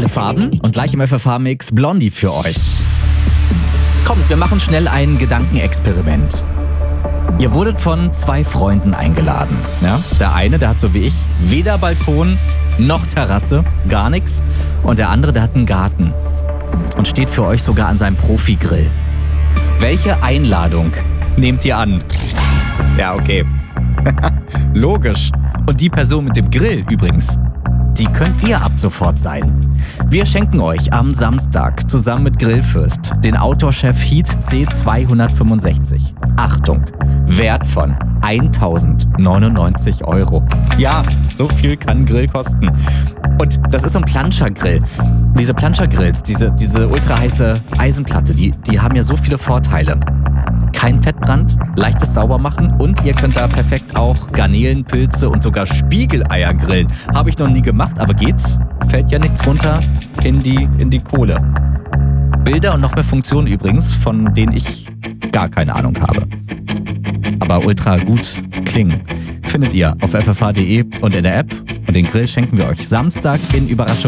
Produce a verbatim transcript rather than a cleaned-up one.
Farben und gleich im F F H-Mix Blondie für euch. Kommt, wir machen schnell ein Gedankenexperiment. Ihr wurdet von zwei Freunden eingeladen. Ja? Der eine, der hat so wie ich weder Balkon noch Terrasse, gar nichts. Und der andere, der hat einen Garten und steht für euch sogar an seinem Profi-Grill. Welche Einladung nehmt ihr an? Ja, okay. Logisch. Und die Person mit dem Grill übrigens, die könnt ihr ab sofort sein. Wir schenken euch am Samstag zusammen mit Grillfürst den Outdoor-Chef Heat C zweihundertfünfundsechzig. Achtung, Wert von eintausendneunundneunzig Euro. Ja, so viel kann ein Grill kosten. Und das ist so ein Planschergrill. Diese Planschergrills, diese, diese ultra heiße Eisenplatte, die, die haben ja so viele Vorteile. Kein Fettbrand, leichtes Saubermachen und ihr könnt da perfekt auch Garnelen, Pilze und sogar Spiegeleier grillen. Habe ich noch nie gemacht, aber geht. Fällt ja nichts runter in die, in die Kohle. Bilder und noch mehr Funktionen übrigens, von denen ich gar keine Ahnung habe. Aber ultra gut klingen. Findet ihr auf f f h punkt d e und in der App. Und den Grill schenken wir euch Samstag in Überraschung.